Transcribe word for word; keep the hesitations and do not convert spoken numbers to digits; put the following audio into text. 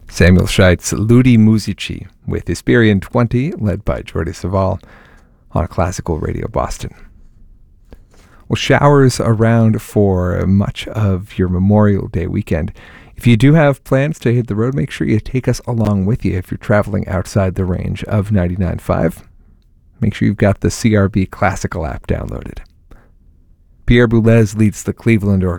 Samuel Scheit's Ludi Musici with Hesperian twenty, led by Jordi Savall on Classical Radio Boston. Well, showers around for much of your Memorial Day weekend. If you do have plans to hit the road, make sure you take us along with you if you're traveling outside the range of ninety-nine point five. Make sure you've got the C R B Classical app downloaded. Pierre Boulez leads the Cleveland